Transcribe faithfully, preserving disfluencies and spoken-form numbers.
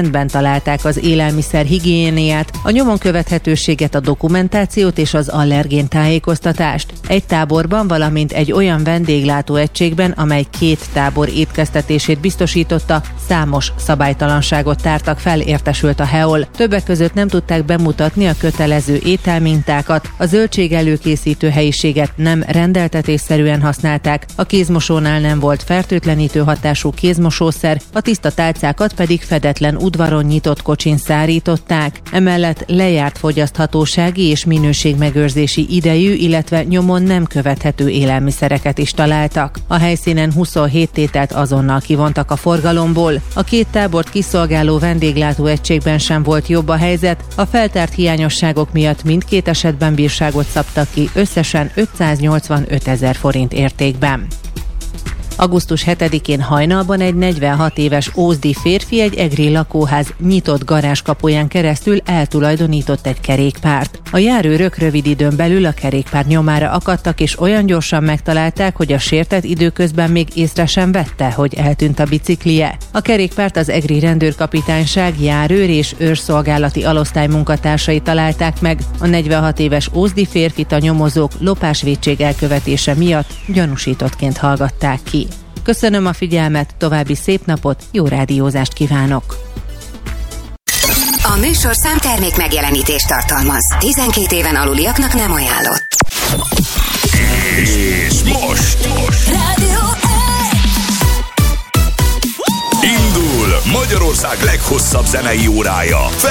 rendben találták az élelmiszer higiéniát, a nyomon követhetőséget, a dokumentációt és az allergén tájékoztatást. Egy táborban, valamint egy olyan vendéglátóegységben, amely két tábor étkeztetését biztosította, számos szabálytalanságot tártak fel, értesült a hé e o el. Többek között nem tudták bemutatni a kötelező ételmintákat, a zöldség előkészítő helyiséget nem rendeltetésszerűen használták, a kézmosónál nem volt fertőtlenítő hatású kézmosószer, a tiszta tálcákat pedig fedetlen udvaron nyitott kocsin szárították. Emellett lejárt fogyaszthatósági és minőségmegőrzési idejű, illetve nyomon nem követhető élelmiszereket is találtak. A helyszínen huszonhét tételt azonnal kivontak a forgalomból. A két tábort kiszolgáló vendéglátóegységben sem volt jobb a helyzet, a feltárt hiányosságok miatt mindkét esetben bírságot szabtak ki, összesen ötszáznyolcvanöt ezer forint értékben. augusztus hetedikén hajnalban egy negyvenhat éves ózdi férfi egy egri lakóház nyitott garázskapuján keresztül eltulajdonított egy kerékpárt. A járőrök rövid időn belül a kerékpár nyomára akadtak, és olyan gyorsan megtalálták, hogy a sértett időközben még észre sem vette, hogy eltűnt a biciklije. A kerékpárt az egri rendőrkapitányság, járőr és őrszolgálati alosztály munkatársai találták meg. A negyvenhat éves ózdi férfit a nyomozók lopásvétség elkövetése miatt gyanúsítottként hallgatták ki. Köszönöm a figyelmet, további szép napot, jó rádiózást kívánok! A műsor számtermék megjelenítést tartalmaz. tizenkét éven aluliaknak nem ajánlott. És most, most. Rádió Indul Magyarország leghosszabb zenei órája.